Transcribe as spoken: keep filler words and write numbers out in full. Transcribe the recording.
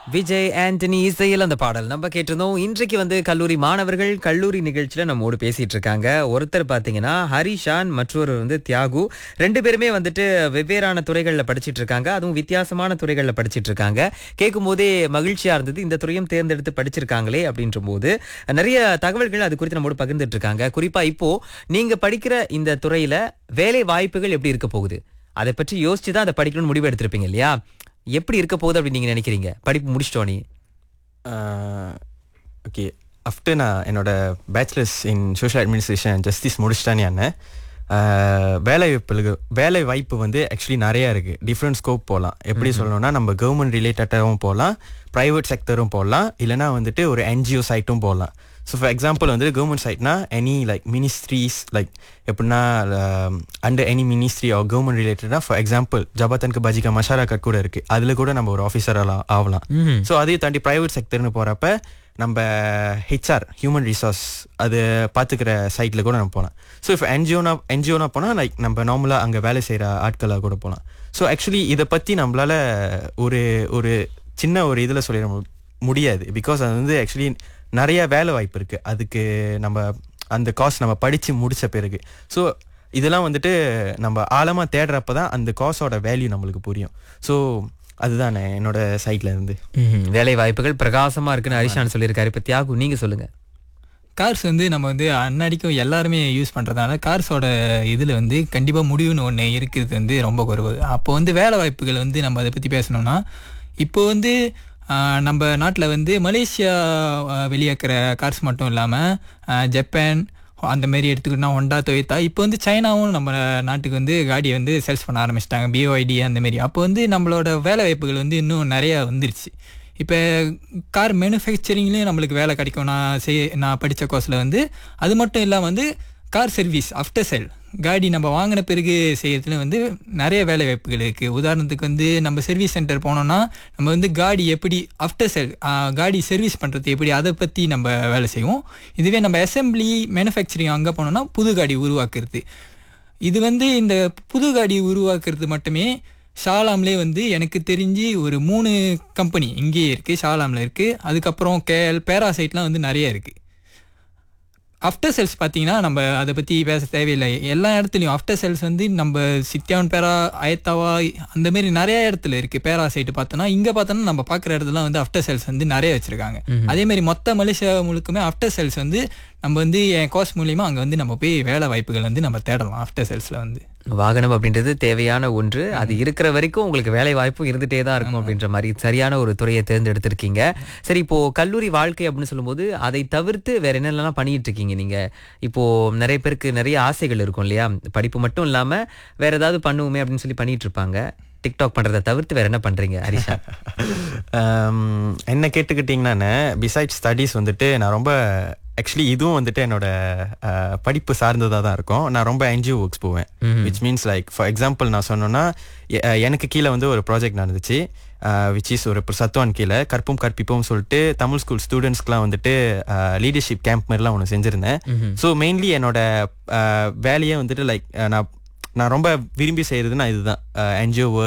விஜய் ஆண்டனி இசையில் அந்த பாடல் நம்ம கேட்டிருந்தோம். இன்றைக்கு வந்து கல்லூரி மாணவர்கள் கல்லூரி நிகழ்ச்சியில நம்மோடு பேசிட்டு இருக்காங்க. ஒருத்தர் பாத்தீங்கன்னா ஹரிஷான், மற்றொரு வந்து தியாகு. ரெண்டு பேருமே வந்துட்டு வெவ்வேறான துறைகள்ல படிச்சிட்டு இருக்காங்க. அதுவும் வித்தியாசமான துறைகள்ல படிச்சிட்டு இருக்காங்க. கேட்கும் போதே மகிழ்ச்சியா இருந்தது. இந்த துறையும் தேர்ந்தெடுத்து படிச்சிருக்காங்களே அப்படின்ற போது நிறைய தகவல்கள் அது குறித்து நம்மோடு பகிர்ந்துட்டு இருக்காங்க. குறிப்பா இப்போ நீங்க படிக்கிற இந்த துறையில வேலை வாய்ப்புகள் எப்படி இருக்க போகுது, அதை பற்றி யோசிச்சுதான் அதை படிக்கணும்னு முடிவு எடுத்திருப்பீங்க இல்லையா? எப்படி இருக்க போகுது அப்படின்னு நீங்க நினைக்கிறீங்க படிப்பு முடிச்சிட்டோனே? ஓகே, ஆஃப்டர் நான் என்னோட bachelors in social administration and justice முடிச்சிட்டானே அண்ணன், வேலை வாய்ப்புகளுக்கு வேலை வாய்ப்பு வந்து ஆக்சுவலி நிறையா இருக்குது. டிஃப்ரெண்ட் ஸ்கோப் போகலாம். எப்படி சொல்லணும்னா, நம்ம கவர்மெண்ட் ரிலேட்டடாகவும் போகலாம், ப்ரைவேட் செக்டரும் போகலாம், இல்லைனா வந்துட்டு ஒரு என்ஜிஓ சைட்டும் போகலாம். ஸோ ஃபார் எக்ஸாம்பிள் வந்து government சைட்னா any like ministries, like எப்படின்னா under any ministry R government ரிலேட்டடாக, ஃபார் எக்ஸாம்பிள் ஜபாத்தனுக்கு பஜிகா மஷாராக்கட் கூட இருக்குது, அதில் கூட நம்ம ஒரு ஆஃபீஸராக ஆகலாம். ஸோ அதையும் தாண்டி ப்ரைவேட் செக்டர்னு போகிறப்ப நம்ம ஹெச்ஆர் ஹியூமன் ரிசோர்ஸ் அது பார்த்துக்கிற சைட்டில் கூட நம்ம போகலாம். ஸோ இப்போ என்ஜிஓனா என்ஜிஓனா போனால் லைக் நம்ம நார்மலாக அங்கே வேலை செய்கிற ஆட்களாக கூட போகலாம். ஸோ ஆக்சுவலி இதை பற்றி நம்மளால் ஒரு ஒரு சின்ன ஒரு இதில் சொல்லிட முடியாது. பிகாஸ் அது வந்து ஆக்சுவலி நிறைய வேலை வாய்ப்பு இருக்குது. அதுக்கு நம்ம அந்த காஸ் நம்ம படித்து முடித்த பிறகு ஸோ இதெல்லாம் வந்துட்டு நம்ம ஆழமாக தேடுறப்ப தான் அந்த காஸோட வேல்யூ நம்மளுக்கு புரியும். ஸோ அதுதான் என்னோட சைட்ல இருந்து வேலை வாய்ப்புகள் பிரகாசமா இருக்குன்னு ஹரிஷான் சொல்லியிருக்காரு. இப்போ தியாகு நீங்க சொல்லுங்க. கார்ஸ் வந்து நம்ம வந்து அன்னடிக்கும் எல்லாருமே யூஸ் பண்ணுறதுனால கார்ஸோட இதில் வந்து கண்டிப்பாக முடிவுன்னு ஒன்று இருக்கிறது வந்து ரொம்ப குறைவு. அப்போ வந்து வேலை வாய்ப்புகள் வந்து நம்ம அதை பற்றி பேசணும்னா, இப்போ வந்து நம்ம நாட்டில் வந்து மலேசியா வெளியேக்கிற கார்ஸ் மட்டும் இல்லாமல் ஜப்பான் அந்த மாதிரி எடுத்துக்கிட்டோம்னா ஹோண்டா, டொயோட்டா, இப்போ வந்து சைனாவும் நம்ம நாட்டுக்கு வந்து காடியை வந்து சேல்ஸ் பண்ண ஆரம்பிச்சிட்டாங்க, பிஓஐடி அந்த மாதிரி. அப்போ வந்து நம்மளோட வேலை வாய்ப்புகள் வந்து இன்னும் நிறையா வந்துருச்சு. இப்போ கார் மேனுஃபேக்சரிங்லேயும் நம்மளுக்கு வேலை கிடைக்கும். நான் செய் நான் படித்த கோர்ஸில் வந்து அது மட்டும் இல்லாமல் வந்து கார் சர்வீஸ், ஆஃப்டர் சேல், காடி நம்ம வாங்கின பிறகு செய்யறதுல வந்து நிறைய வேலை வாய்ப்புகள் இருக்குது. உதாரணத்துக்கு வந்து நம்ம சர்வீஸ் சென்டர் போனோம்னா நம்ம வந்து காடி எப்படி ஆஃப்டர் சேல் காடி சர்வீஸ் பண்ணுறது எப்படி, அதை பற்றி நம்ம வேலை செய்வோம். இதுவே நம்ம அசம்பிளி மேனுஃபேக்சரிங் அங்கே போனோம்னா புது காடி உருவாக்குறது. இது வந்து இந்த புது காடி உருவாக்குறது மட்டுமே ஷாலாம்லேயே வந்து எனக்கு தெரிஞ்சு ஒரு மூணு கம்பெனி இங்கேயே இருக்குது, ஷாலாமில் இருக்குது. அதுக்கப்புறம் கேஎல், பேராசைட்லாம் வந்து நிறைய இருக்குது. ஆஃப்டர் சேல்ஸ் பார்த்தீங்கன்னா நம்ம அதை பற்றி பேச தேவையில்லை. எல்லா இடத்துலையும் ஆஃப்டர் சேல்ஸ் வந்து நம்ம சித்தியான், பேரா, அயத்தாவா அந்த மாதிரி நிறைய இடத்துல இருக்குது. பேரா சைட்டு பார்த்தோன்னா, இங்கே பார்த்தோன்னா நம்ம பார்க்குற இடத்துல வந்து ஆஃப்டர் சேல்ஸ் வந்து நிறைய வச்சுருக்காங்க. அதேமாதிரி மொத்த மலேசியா முழுக்குமே ஆஃப்டர் சேல்ஸ் வந்து நம்ம வந்து என் கோர்ஸ் மூலிமா அங்கே வந்து நம்ம போய் வேலை வாய்ப்புகள் வந்து நம்ம தேடலாம். ஆஃப்டர் சேல்ஸில் வந்து வாகனம் அப்படின்றது தேவையான ஒன்று. அது இருக்கிற வரைக்கும் உங்களுக்கு வேலை வாய்ப்பும் இருந்துகிட்டே தான் இருக்கும் அப்படின்ற மாதிரி சரியான ஒரு துறையை தேர்ந்தெடுத்திருக்கீங்க. சரி, இப்போ கல்லூரி வாழ்க்கை அப்படின்னு சொல்லும்போது அதை தவிர்த்து வேற என்னென்னலாம் பண்ணிட்டு இருக்கீங்க நீங்க? இப்போ நிறைய பேருக்கு நிறைய ஆசைகள் இருக்கும் இல்லையா? படிப்பு மட்டும் இல்லாம வேற ஏதாவது பண்ணுவோமே அப்படின்னு சொல்லி பண்ணிட்டு இருப்பாங்க. டிக்டாக் பண்றதை தவிர்த்து வேற என்ன பண்றீங்க ஹரிஷா? என்ன கேட்டுக்கிட்டீங்கன்னா, பிசைட் ஸ்டடீஸ் வந்துட்டு நான் ரொம்ப ஆக்சுவலி இதுவும் வந்துட்டு என்னோட படிப்பு சார்ந்ததாக தான் இருக்கும். நான் ரொம்ப என்ஜிஓ ஒர்க்ஸ் போவேன். Which means like for example நான் சொன்னோன்னா, எனக்கு கீழே வந்து ஒரு ப்ராஜெக்ட் நடந்துச்சு, விச் இஸ் ஒரு சத்துவான் கீழே கற்பும் கற்பிப்போம் சொல்லிட்டு தமிழ் ஸ்கூல் ஸ்டூடெண்ட்ஸ்க்குலாம் வந்துட்டு லீடர்ஷிப் கேம்ப் மாதிரிலாம் ஒன்று செஞ்சுருந்தேன். ஸோ மெயின்லி என்னோட வேலையே வந்துட்டு லைக் நான் நான் ரொம்ப விரும்பி செய்கிறதுனா இதுதான், என்ஜிஓ ஒர்க்,